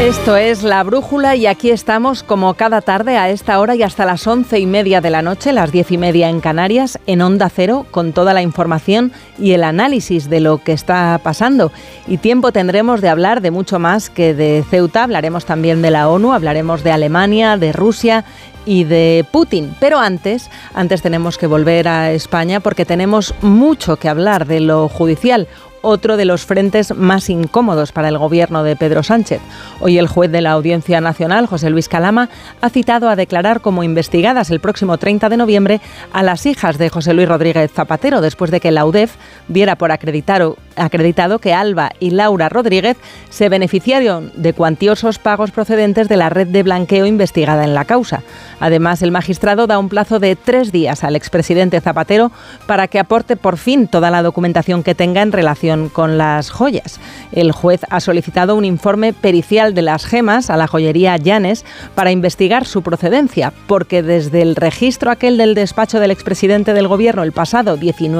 Esto es La Brújula y aquí estamos como cada tarde a esta hora y hasta las 11:30 de la noche, las 10:30 en Canarias, en Onda Cero, con toda la información y el análisis de lo que está pasando. Y tiempo tendremos de hablar de mucho más que de Ceuta, hablaremos también de la ONU, hablaremos de Alemania, de Rusia y de Putin. Pero antes tenemos que volver a España porque tenemos mucho que hablar de lo judicial. Otro de los frentes más incómodos para el gobierno de Pedro Sánchez. Hoy el juez de la Audiencia Nacional, José Luis Calama, ha citado a declarar como investigadas el próximo 30 de noviembre a las hijas de José Luis Rodríguez Zapatero, después de que la UDEF diera por acreditado que Alba y Laura Rodríguez se beneficiaron de cuantiosos pagos procedentes de la red de blanqueo investigada en la causa. Además, el magistrado da un plazo de 3 días al expresidente Zapatero para que aporte por fin toda la documentación que tenga en relación con las joyas. El juez ha solicitado un informe pericial de las gemas a la joyería Llanes para investigar su procedencia, porque desde el registro aquel del despacho del expresidente del gobierno el pasado 19